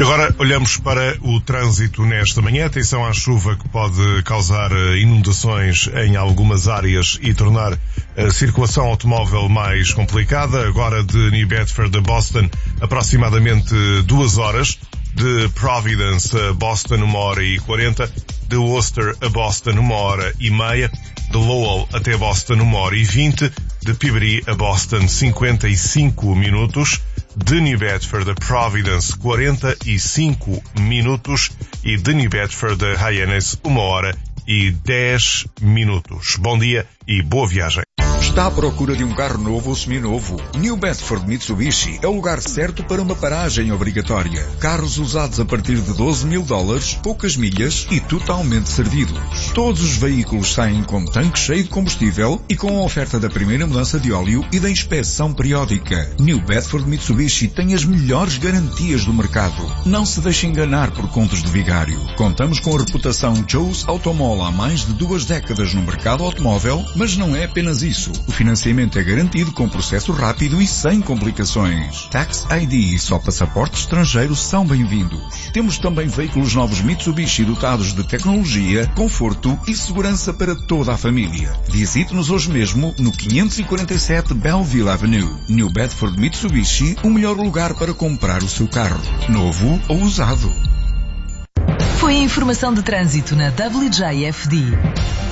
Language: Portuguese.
agora olhamos para o trânsito nesta manhã. Atenção à chuva que pode causar inundações em algumas áreas e tornar a circulação automóvel mais complicada. Agora de New Bedford a Boston, aproximadamente 2 horas. De Providence a Boston, 1h40. De Worcester a Boston, 1h30. De Lowell até Boston, 1h20. De Peabody a Boston, 55 minutos. De New Bedford a Providence, 45 minutos. E de New Bedford a Hyannis, 1h10. Bom dia e boa viagem. Está à procura de um carro novo ou seminovo? New Bedford Mitsubishi é o lugar certo para uma paragem obrigatória. Carros usados a partir de $12.000, poucas milhas e totalmente servidos. Todos os veículos saem com tanque cheio de combustível e com a oferta da primeira mudança de óleo e da inspeção periódica. New Bedford Mitsubishi tem as melhores garantias do mercado. Não se deixe enganar por contos de vigário. Contamos com a reputação Joe's Automall há mais de 2 décadas no mercado automóvel, mas não é apenas isso. O financiamento é garantido com processo rápido e sem complicações. Tax ID e só passaporte estrangeiro são bem-vindos. Temos também veículos novos Mitsubishi dotados de tecnologia, conforto e segurança para toda a família. Visite-nos hoje mesmo no 547 Belleville Avenue. New Bedford Mitsubishi, o melhor lugar para comprar o seu carro, novo ou usado. Foi a informação de trânsito na WJFD.